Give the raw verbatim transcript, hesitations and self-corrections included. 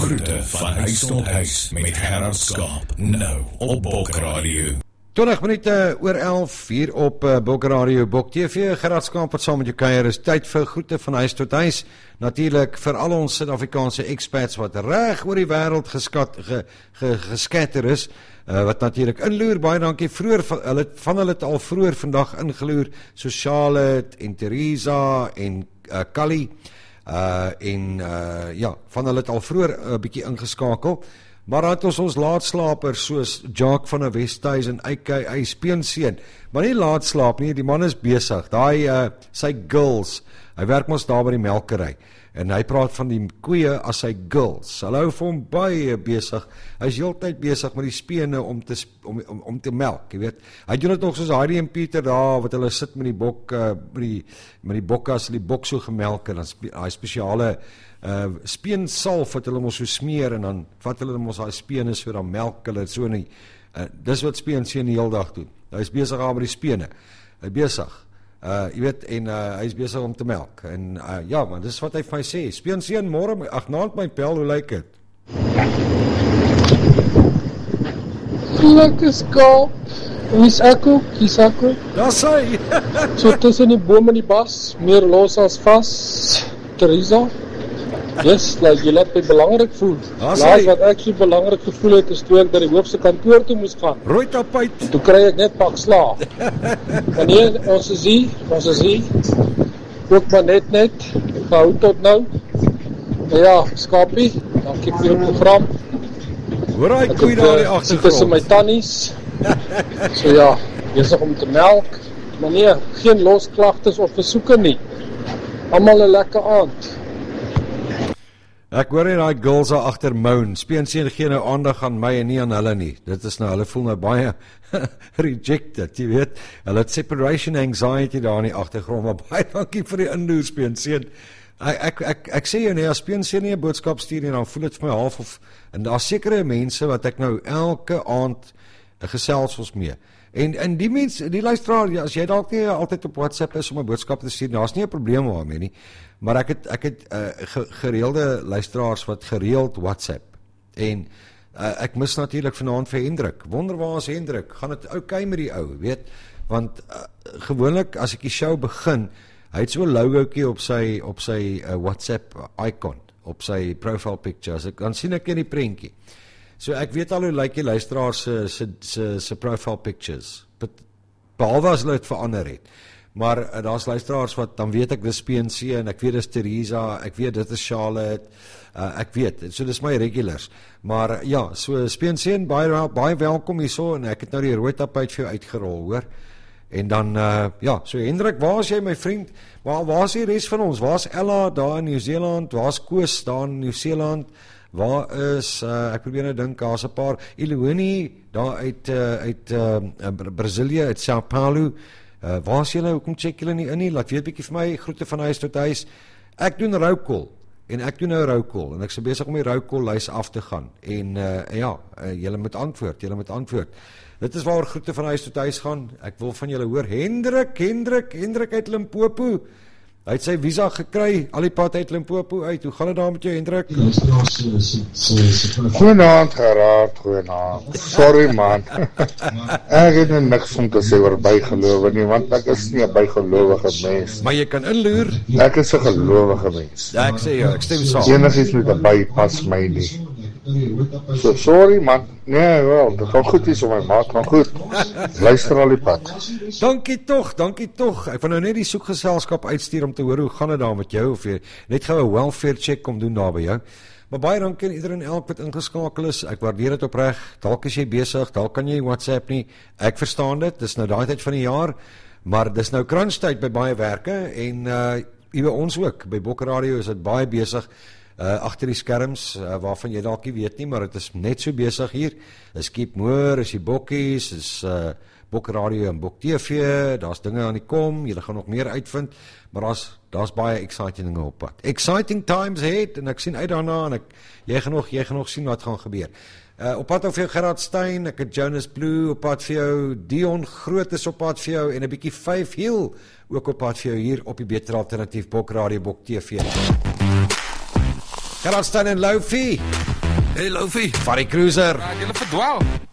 Groete van huis tot huis met Gerard Skaap, nou op Bok Radio. twintig minute oor elf hier op uh, Bok Radio, Bok T V. Gerard Skaap wat saam met jou kuier, is tyd vir groete van huis tot huis. Natuurlik vir al ons Suid-Afrikaanse expats wat reg oor die wêreld geskat ge, ge, geskatter is, uh, wat natuurlik inloer. Baie dankie. Vroeër van hulle van hulle het al vroeër vandag ingeloer, so Charlotte en Teresa en uh, Kali. Uh, en uh, ja, van hulle het al vroeër 'n uh, bietjie ingeskakel. Maar dan het ons ons laatslapers soos Jacques van der Westhuizen, A K A Speenseun, maar nie laat slaap nie, die man is besig, daai uh, sy gills, hy werk mos daar by die melkery, en hy praat van die koeie as sy gills, hulle hou vir hom baie besig, hy is heeltyd besig met die spene om te, om, om, om te melk, jy weet, hy doen het nog soos Heidi en Pieter daar, wat hulle sit met die bok, uh, met die, met die bokke, as die bok so gemelk, en dan spe, hy speciale Uh, speensalf wat hulle mos so smeer en dan vat hulle mos daai spene so, dan melk hulle so nie. Uh, dis wat Speenseun die hele dag doen. Hy is besig aan met die spene. Hy is besig. Uh, jy weet, en uh, hy is besig om te melk. En uh, ja, man, dis wat hy vir my sê. Speenseun, môre, ag, naand my pel, hoe lyk dit? Lekker Skaap. Kies ek ook, kies ek ook. Daar sê. So tussen die boom en die bas, meer los as vas. Teresa. Yes, like, jy laat my belangrik voel. Laat wat ek so belangrik gevoel het, is toe ek by die hoofse kantoor toe moes gaan. Rooi tapuit. Toe kry ek net pak slaag. Wanneer ons is hier, ons is hier, ook maar net net, gehou tot nou. En ja, Skapie, dankie vir jou program. Hoor hy koei daar die agtergrond. Tussen my tannies. So ja, besig om te melk. Maar nee, geen losklagtes of versoeke nie. Almal 'n lekker aand. Ek hoor nie die girls daar agter moan. Speenseun gee nou aandag aan my en nie aan hulle nie. Dit is nou, hulle voel nou baie rejected, jy weet. Hulle het separation anxiety daar in die agtergrond, maar baie dankie vir die inloer, Speenseun. Ek, ek, ek, ek sê jou nie, as Speenseun nie 'n boodskap stuur nie, dan voel dit vir my half of, en daar sekere mense wat ek nou elke aand gesels ons mee. En, en die mense, die luisteraar, ja, as jy dalk nie altyd op WhatsApp is om 'n boodskap te stuur, nou is nie 'n probleem daarmee nie, maar ek het, ek het uh, ge, gereelde luisteraars wat gereeld WhatsApp, en uh, ek mis natuurlik vanaand vir Hendrik, wonder waar is Hendrik, gaan het okay met die ou, weet, want uh, gewoonlik as ek die show begin, hy het so 'n logootjie op sy, op sy uh, WhatsApp icon, op sy profile picture, as ek, dan sien ek in die prentjie. So ek weet al hoe lyk die luisteraar se se se se profile pictures. Behalwe as hulle dit verander het. Maar uh, daar's luisteraars wat dan weet ek dis Speenseun, ek weet dis Teresa, ek weet dit is Charlotte. Uh, ek weet. So dis my regulars. Maar uh, ja, so Speenseun, baie baie welkom hierso en ek het nou die rooi tapuit vir jou uitgerol, hoor. En dan uh, ja, so Hendrik, waar is jy my vriend? Waar waar is die res van ons? Waar's Ella daar in Nieu-Seeland? Waar's Koos daar in Nieu-Seeland? Waar is, uh, ek probeer nou dink, daar's 'n paar, Iluoni, daar uit, uh, uit uh, Brasilia, uit Sao Paulo, uh, waar is julle, hoekom check julle nie in nie, laat weet bykie vir my, groete van huis tot huis, ek doen roukol, en ek doen nou roukol, en ek is besig om die roukol lys af te gaan, en uh, ja, uh, julle moet antwoord, julle moet antwoord, dit is waar groete van huis tot huis gaan, ek wil van julle hoor, Hendrik, Hendrik, Hendrik uit Limpopo, hy het sy visa gekry, al die pad uit Limpopo uit, hoe gaan het daar met jou, Hendrik? Goeienaand, Gerard, goeienaand. Sorry man, ek het nou niks om te sê oor bygeloof nie, want ek is nie 'n bygelowige mens. Maar jy kan inloer? Ek is 'n gelowige mens. Ja, ek sê jou, ek stem saam. Enigiets met 'n by pas my nie. So, sorry man, nee wel, dit gaan goed is om my maat, gaan goed, luister al die pad. Dankie toch, dankie toch, ek wil nou net die soekgeselskap uitstuur om te hoor hoe gaan het daar met jou, of jy net gou 'n welfare check kom doen daar by jou, maar baie dankie aan iedereen elk wat ingeskakel is, ek waardeer dit opreg, dalk is jy besig, dalk kan jy WhatsApp nie, ek verstaan dit, dis nou daai tyd van die jaar, maar dis nou crunch tyd by baie werke, en uh, ewe ons ook, by Bok Radio is dit baie besig, Uh, agter die skerms, uh, waarvan jy dalk nie weet nie, maar het is net so besig hier, is Keep Moore, is die Bokkies, is uh, Bok Radio en Bok T V, daar's dinge aan die kom, julle gaan nog meer uitvind, maar daar's daar's baie exciting dinge op pad. Exciting times ahead, en ek sien uit daarna, en ek, jy gaan nog, jy gaan nog sien wat gaan gebeur. Uh, op pad vir jou Gerard Stein, ek het Jonas Blue op pad vir jou, Dion Groot is op pad vir jou, en 'n bietjie Vyf Hill ook op pad vir jou hier op die Beter Alternatief Bok Radio, Bok T V. Gerard Stein en Lofi. Hey Loufie, Van die cruiser. ek het julle verdwaal.